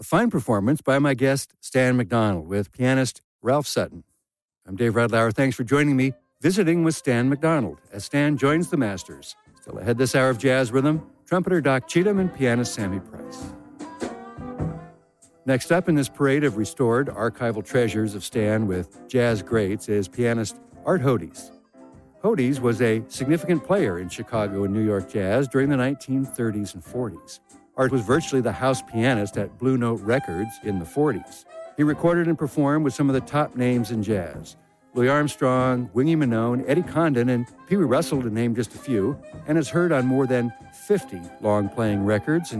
A fine performance by my guest, Stan McDonald, with pianist Ralph Sutton. I'm Dave Redlauer. Thanks for joining me, visiting with Stan McDonald, as Stan joins the Masters. Still ahead this hour of Jazz Rhythm, trumpeter Doc Cheatham and pianist Sammy Price. Next up in this parade of restored archival treasures of Stan with jazz greats is pianist Art Hodes. Hodes was a significant player in Chicago and New York jazz during the 1930s and 40s. Art was virtually the house pianist at Blue Note Records in the 40s. He recorded and performed with some of the top names in jazz: Louis Armstrong, Wingy Manone, Eddie Condon, and Pee Wee Russell, to name just a few, and is heard on more than 50 long-playing records,